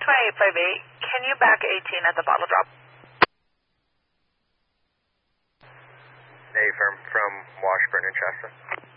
2858, can you back 18 at the bottle drop? Affirm from Washburn and Shasta.